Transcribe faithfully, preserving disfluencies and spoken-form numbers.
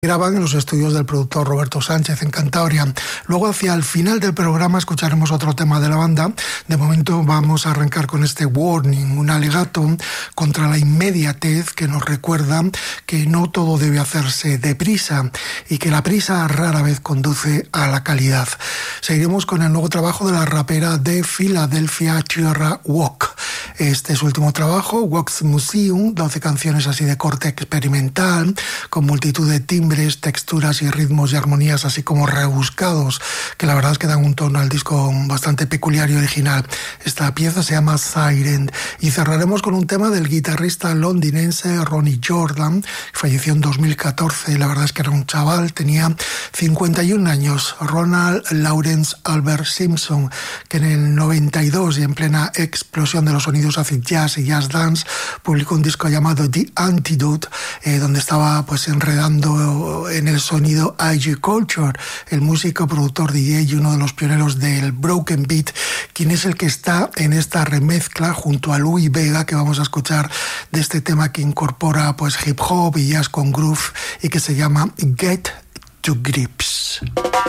Graban en los estudios del productor Roberto Sánchez en Cantabria. Luego, hacia el final del programa, escucharemos otro tema de la banda. De momento vamos a arrancar con este Warning, un alegato contra la inmediatez que nos recuerda que no todo debe hacerse deprisa y que la prisa rara vez conduce a la calidad. Seguiremos con el nuevo trabajo de la rapera de Filadelfia, Tierra Walk. Este es su último trabajo, Wax Museum, doce canciones así de corte experimental, con multitud de timbres, texturas y ritmos y armonías así como rebuscados, que la verdad es que dan un tono al disco bastante peculiar y original. Esta pieza se llama Siren. Y cerraremos con un tema del guitarrista londinense Ronnie Jordan, que falleció en dos mil catorce. La verdad es que era un chaval, tenía cincuenta y un años. Ronald Lawrence Albert Simpson, que en el noventa y dos y en plena explosión de los sonidos acid jazz y jazz dance, publicó un disco llamado The Antidote, eh, donde estaba pues enredando en el sonido I G Culture, el músico, productor, D J y uno de los pioneros del broken beat, quien es el que está en esta remezcla junto a Louie Vega que vamos a escuchar de este tema que incorpora pues hip hop y jazz con groove y que se llama Get to Grips.